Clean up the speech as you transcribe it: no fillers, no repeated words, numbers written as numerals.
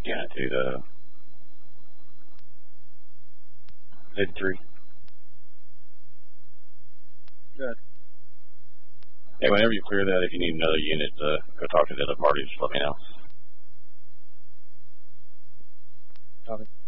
Yeah, to the Lid 3. Good. Hey, whenever you clear that, if you need another unit, go talk to the other parties, let me know. Copy.